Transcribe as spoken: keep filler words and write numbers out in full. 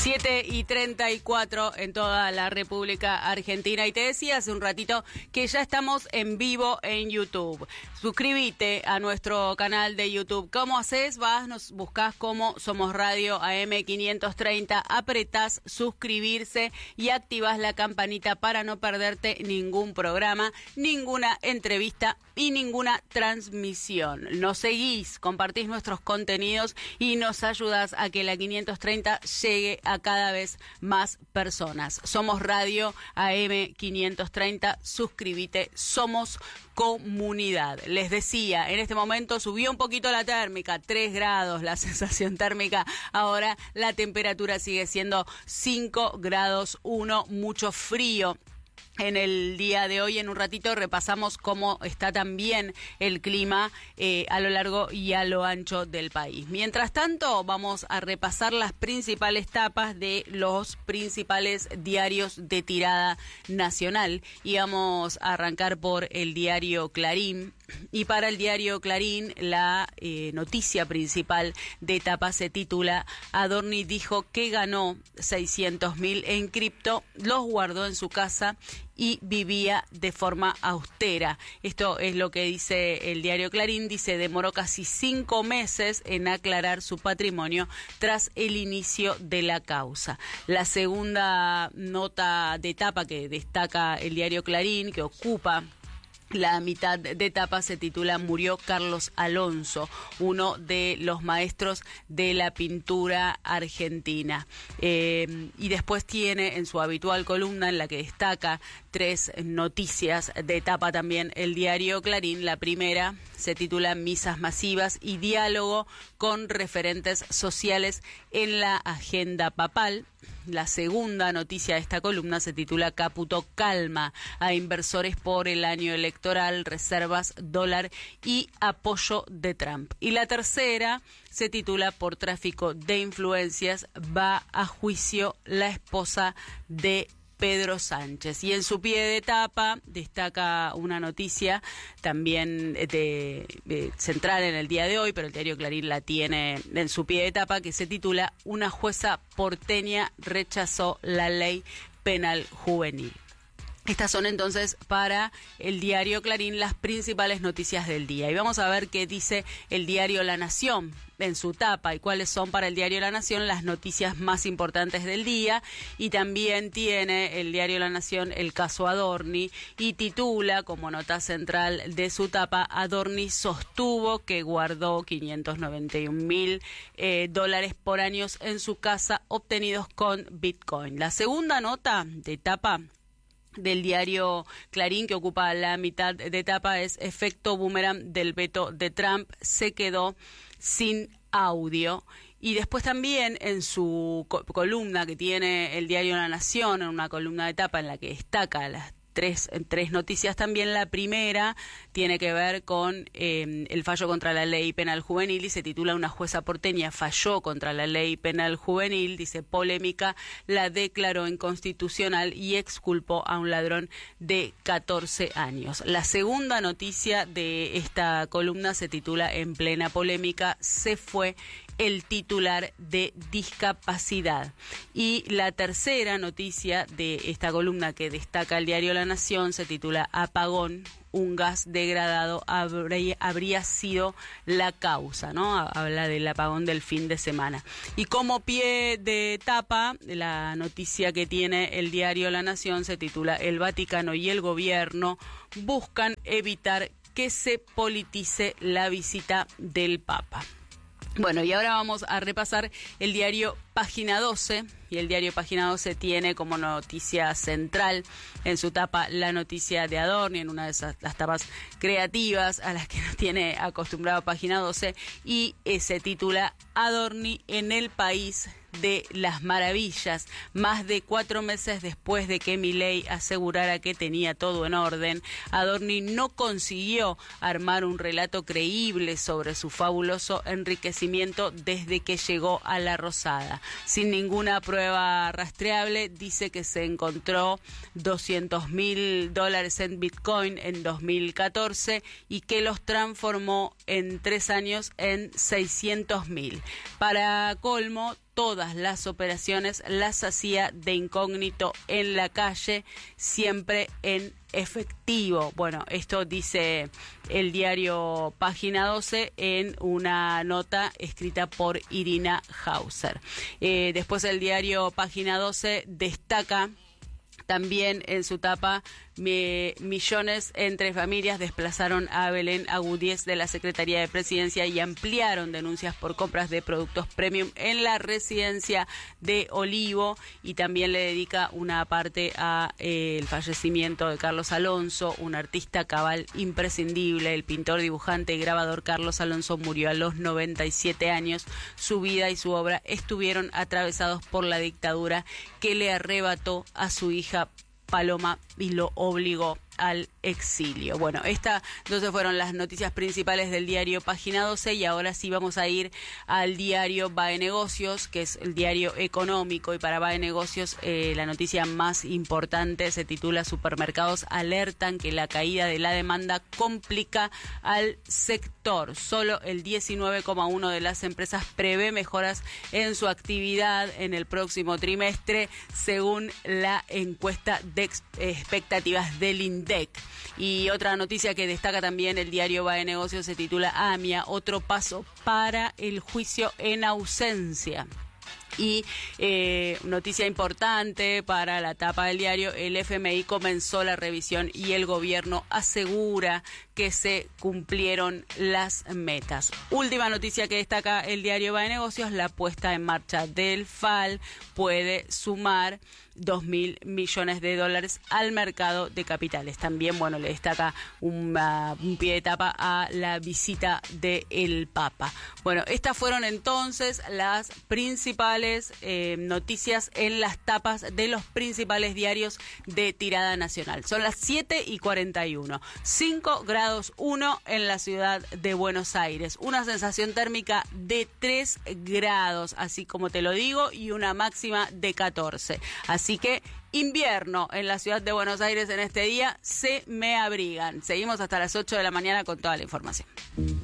siete y treinta y cuatro en toda la República Argentina. Y te decía hace un ratito que ya estamos en vivo en YouTube. Suscríbete a nuestro canal de YouTube. ¿Cómo haces? Vas, nos buscas como Somos Radio A M quinientos treinta, apretás suscribirse y activas la campanita para no perderte ningún programa, ninguna entrevista y ninguna transmisión. Nos seguís, compartís nuestros contenidos y nos ayudás a que la quinientos treinta llegue a cada vez más personas. Somos Radio A M quinientos treinta, suscríbete, somos comunidad. Les decía, en este momento subió un poquito la térmica, tres grados la sensación térmica, ahora la temperatura sigue siendo cinco grados uno, mucho frío. En el día de hoy, en un ratito, repasamos cómo está también el clima eh, a lo largo y a lo ancho del país. Mientras tanto, vamos a repasar las principales tapas de los principales diarios de tirada nacional. Y vamos a arrancar por el diario Clarín. Y para el diario Clarín, la eh, noticia principal de tapa se titula: Adorni dijo que ganó seiscientos mil en cripto, los guardó en su casa y vivía de forma austera. Esto es lo que dice el diario Clarín. Dice, demoró casi cinco meses en aclarar su patrimonio tras el inicio de la causa. La segunda nota de tapa que destaca el diario Clarín, que ocupa la mitad de etapa, se titula Murió Carlos Alonso, uno de los maestros de la pintura argentina. Eh, y después tiene en su habitual columna, en la que destaca tres noticias de etapa también el diario Clarín. La primera se titula Misas masivas y diálogo con referentes sociales en la agenda papal. La segunda noticia de esta columna se titula Caputo calma a inversores por el año electoral, reservas, dólar y apoyo de Trump. Y la tercera se titula Por tráfico de influencias va a juicio la esposa de Pedro Sánchez. Y en su pie de etapa destaca una noticia también de, de central en el día de hoy, pero el diario Clarín la tiene en su pie de etapa, que se titula Una jueza porteña rechazó la ley penal juvenil. Estas son entonces para el diario Clarín las principales noticias del día. Y vamos a ver qué dice el diario La Nación en su tapa y cuáles son para el diario La Nación las noticias más importantes del día. Y también tiene el diario La Nación el caso Adorni y titula como nota central de su tapa: Adorni sostuvo que guardó quinientos noventa y un mil eh, dólares por años en su casa obtenidos con Bitcoin. La segunda nota de tapa del diario Clarín, que ocupa la mitad de etapa, es efecto boomerang del veto de Trump, se quedó sin audio. Y después también en su co- columna que tiene el diario La Nación, en una columna de etapa en la que destaca las Tres, tres noticias también. La primera tiene que ver con eh, el fallo contra la ley penal juvenil y se titula Una jueza porteña falló contra la ley penal juvenil. Dice, polémica, la declaró inconstitucional y exculpó a un ladrón de catorce años. La segunda noticia de esta columna se titula En plena polémica, se fue el titular de discapacidad. Y la tercera noticia de esta columna que destaca el diario La Nación se titula Apagón, un gas degradado habría, habría sido la causa, ¿no? Habla del apagón del fin de semana. Y como pie de tapa, la noticia que tiene el diario La Nación se titula El Vaticano y el gobierno buscan evitar que se politice la visita del Papa. Bueno, y ahora vamos a repasar el diario Página doce, y el diario Página doce tiene como noticia central en su tapa la noticia de Adorni, en una de esas las tapas creativas a las que nos tiene acostumbrado Página doce, y eh, se titula Adorni en el país de las maravillas. Más de cuatro meses después de que Milei asegurara que tenía todo en orden, Adorni no consiguió armar un relato creíble sobre su fabuloso enriquecimiento desde que llegó a La Rosada. Sin ninguna prueba rastreable, dice que se encontró doscientos mil dólares en Bitcoin en dos mil catorce y que los transformó en tres años en seiscientos mil. Para colmo, todas las operaciones las hacía de incógnito en la calle, siempre en efectivo. Bueno, esto dice el diario Página doce en una nota escrita por Irina Hauser. Eh, después el diario Página doce destaca también en su tapa: Me, millones entre familias desplazaron a Belén Agudíez de la Secretaría de Presidencia y ampliaron denuncias por compras de productos premium en la residencia de Olivo, y también le dedica una parte a eh, el fallecimiento de Carlos Alonso, un artista cabal imprescindible. El pintor, dibujante y grabador Carlos Alonso murió a los noventa y siete años. Su vida y su obra estuvieron atravesados por la dictadura, que le arrebató a su hija Paloma y lo obligó al exilio. Bueno, estas entonces fueron las noticias principales del diario Página doce, y ahora sí vamos a ir al diario Bae Negocios, que es el diario económico, y para Bae Negocios eh, la noticia más importante se titula: Supermercados alertan que la caída de la demanda complica al sector. Solo el diecinueve coma uno de las empresas prevé mejoras en su actividad en el próximo trimestre, según la encuesta de expectativas del I N D E C. Y otra noticia que destaca también el diario Bae Negocios se titula: AMIA, otro paso para el juicio en ausencia. Y eh, noticia importante para la tapa del diario: el F M I comenzó la revisión y el gobierno asegura que se cumplieron las metas. Última noticia que destaca el diario Bae Negocios: la puesta en marcha del F A L puede sumar dos mil millones de dólares al mercado de capitales. También, bueno, le destaca un, uh, un pie de tapa a la visita del Papa. Bueno, estas fueron entonces las principales eh, noticias en las tapas de los principales diarios de tirada nacional. Son las siete y cuarenta y uno. cinco grados uno en la ciudad de Buenos Aires. Una sensación térmica de tres grados, así como te lo digo, y una máxima de catorce. Así que invierno en la ciudad de Buenos Aires en este día. Se me abrigan. Seguimos hasta las ocho de la mañana con toda la información.